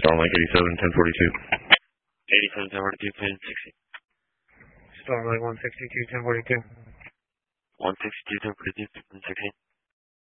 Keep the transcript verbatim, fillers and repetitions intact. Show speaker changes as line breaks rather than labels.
Starlink eighty-seven, ten forty-two.
eighty-seven, ten forty-two, ten sixty.
Starlink one sixty-two, ten forty-two.
one sixty-two, ten forty-two, ten sixty.